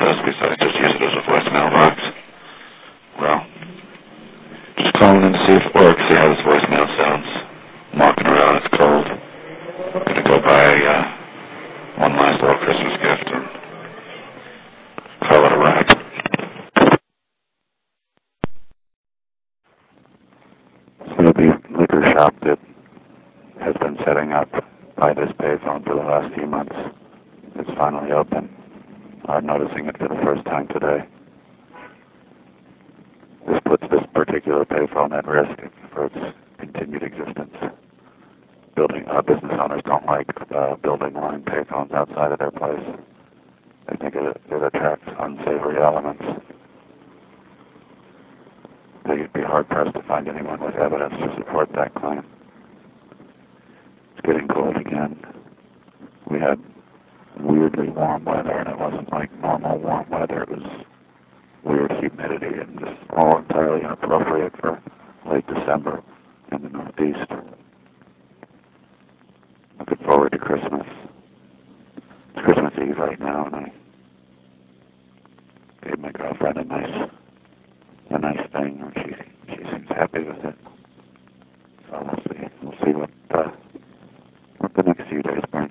Basically said just use it as a voicemail box. Well, just calling in to see if it works, see how this voicemail sounds. I'm walking around, it's cold. Gonna go buy one last little Christmas gift and call it a wrap. So the liquor shop that has been setting up by this payphone for the last few months is finally open. I'm noticing it for the first time today. This puts this particular payphone at risk for its continued existence. Business owners don't like building line payphones outside of their place. They think it attracts unsavory elements. They'd be hard-pressed to find anyone with evidence to support that claim. It's getting cold again. We had weirdly warm weather, and it wasn't like normal warm weather. It was weird humidity and just all entirely inappropriate for late December in the Northeast. Looking forward to Christmas. It's Christmas Eve right now, and I gave my girlfriend a nice thing, and she seems happy with it. So we'll see what the next few days bring.